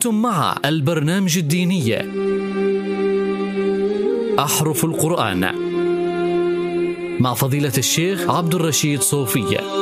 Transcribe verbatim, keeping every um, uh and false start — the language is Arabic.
أنتم مع البرنامج الديني أحرف القرآن مع فضيلة الشيخ عبد الرشيد صوفي.